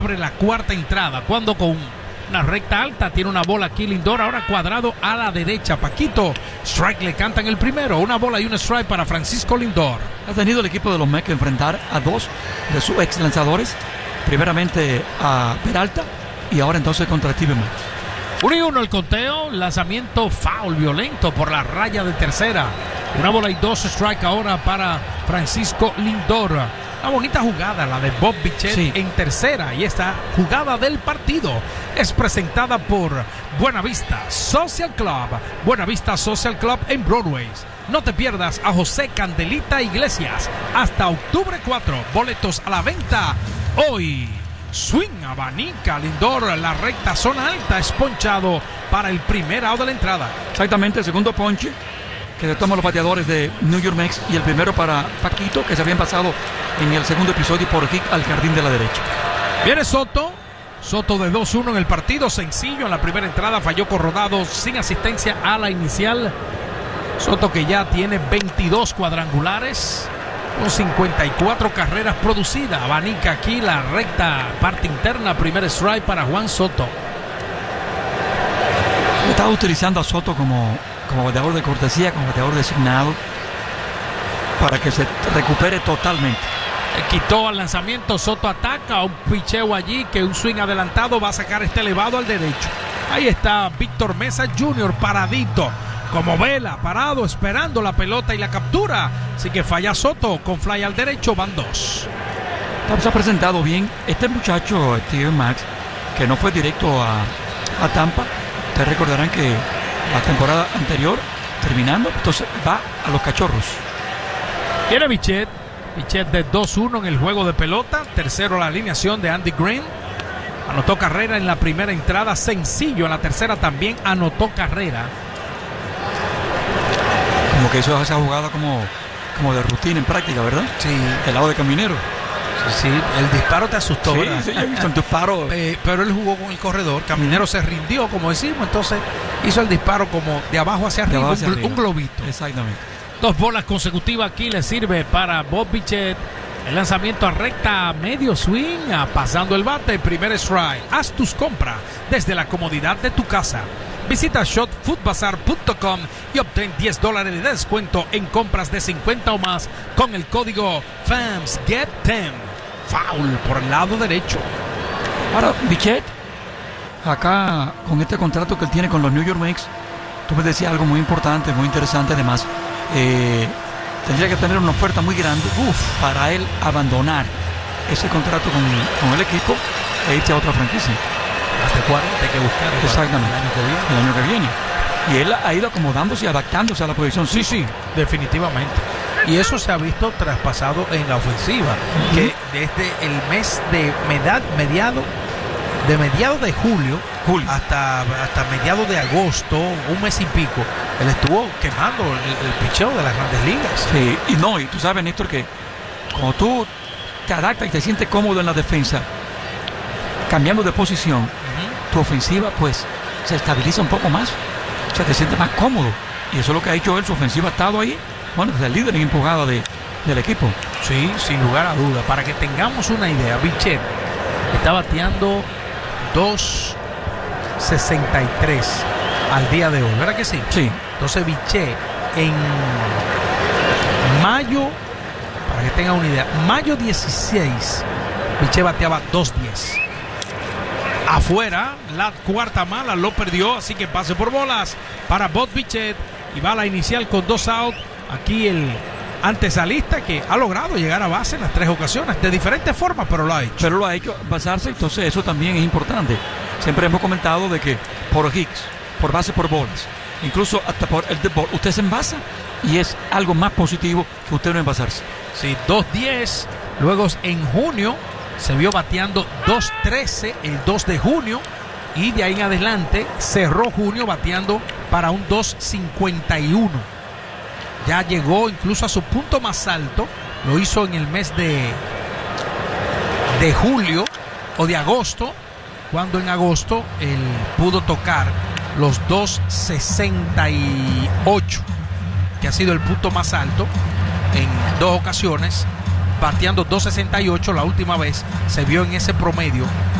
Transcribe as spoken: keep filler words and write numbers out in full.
Abre la cuarta entrada cuando con una recta alta tiene una bola aquí Lindor, ahora cuadrado a la derecha. Paquito, strike le cantan el primero, una bola y un strike para Francisco Lindor. Ha tenido el equipo de los Mets que enfrentar a dos de sus ex lanzadores, primeramente a Peralta y ahora entonces contra Steven Matz. Uno y uno el conteo, lanzamiento foul violento por la raya de tercera. Una bola y dos strike ahora para Francisco Lindor. Una bonita jugada la de Bob Bichette sí. en tercera, y esta jugada del partido es presentada por Buenavista Social Club. Buenavista Social Club en Broadway. No te pierdas a José Candelita Iglesias hasta octubre cuatro. Boletos a la venta hoy. Swing, abanica Lindor, la recta zona alta, es ponchado para el primer out de la entrada. Exactamente, el segundo ponche que se toman los bateadores de New York Mets, y el primero para Paquito, que se habían pasado en el segundo episodio por hit al jardín de la derecha. Viene Soto, Soto de dos uno en el partido, sencillo en la primera entrada, falló con rodado sin asistencia a la inicial. Soto que ya tiene veintidós cuadrangulares con cincuenta y cuatro carreras producidas. Abanica aquí la recta parte interna, primer strike para Juan Soto. Estaba utilizando a Soto como como bateador de cortesía, como bateador designado, para que se recupere totalmente. Quitó al lanzamiento, Soto ataca, un picheo allí, que un swing adelantado va a sacar este elevado al derecho. Ahí está Víctor Mesa junior paradito, como vela, parado, esperando la pelota y la captura. Así que falla Soto, con fly al derecho, van dos. Se ha presentado bien este muchacho, Steven Matz, que no fue directo a, a Tampa. Ustedes recordarán que la temporada anterior, terminando, entonces va a los Cachorros. Viene Bichette, Bichette de dos uno en el juego de pelota, tercero la alineación de Andy Green. Anotó carrera en la primera entrada, sencillo en la tercera también anotó carrera. Como que hizo esa jugada como, como de rutina en práctica, ¿verdad? Sí. El lado de Caminero. Sí, sí, el disparo te asustó, sí, ¿verdad? Sí, yo he visto el disparo. Eh, pero él jugó con el corredor, Caminero se rindió, como decimos, entonces hizo el disparo como de abajo hacia arriba, abajo hacia un, arriba. un globito. Exactamente. Dos bolas consecutivas aquí le sirve para Bob Bichette. El lanzamiento a recta, medio swing, pasando el bate, primer strike. Haz tus compras desde la comodidad de tu casa. Visita shop food bazaar punto com y obtén diez dólares de descuento en compras de cincuenta o más con el código F A M S Get diez. Foul por el lado derecho. Ahora, Bichette, acá con este contrato que él tiene con los New York Mets, tú me decías algo muy importante, muy interesante además. Eh, tendría que tener una oferta muy grande uf, para él abandonar ese contrato con, con el equipo e irse a otra franquicia. Más de cuarenta hay que buscar. Exactamente. El año que viene. El año que viene. Y él ha ido acomodándose y adaptándose a la posición. Sí, sí, definitivamente. Y eso se ha visto traspasado en la ofensiva, uh-huh. que desde el mes de medad, mediado de mediados de julio, julio. Hasta, hasta mediados de agosto, un mes y pico, él estuvo quemando el, el picheo de las grandes ligas. Sí, y no, y tú sabes, Néstor, que cuando tú te adaptas y te sientes cómodo en la defensa, cambiando de posición, uh-huh. tu ofensiva pues se estabiliza un poco más, o sea, te sientes más cómodo, y eso es lo que ha hecho él. Su ofensiva ha estado ahí, bueno, es el líder en empujada de, del equipo. Sí, sin lugar a duda. Para que tengamos una idea, Bichette está bateando dos sesenta y tres al día de hoy, ¿verdad que sí? Sí. Entonces Bichette en mayo, para que tengan una idea, mayo dieciséis, Bichette bateaba dos diez. Afuera, la cuarta mala lo perdió, así que pase por bolas para Bob Bichette y va a la inicial con dos out. Aquí el antesalista que ha logrado llegar a base en las tres ocasiones, de diferentes formas, pero lo ha hecho. Pero lo ha hecho basarse, entonces eso también es importante. Siempre hemos comentado de que por hits, por base por bolas, incluso hasta por el deporte, usted se envasa y es algo más positivo que usted no envasarse. Sí, dos diez, luego en junio se vio bateando dos trece el dos de junio, y de ahí en adelante cerró junio bateando para un dos cincuenta y uno. Ya llegó incluso a su punto más alto, lo hizo en el mes de, de julio o de agosto, cuando en agosto él pudo tocar los dos sesenta y ocho, que ha sido el punto más alto en dos ocasiones bateando dos sesenta y ocho. La última vez se vio en ese promedio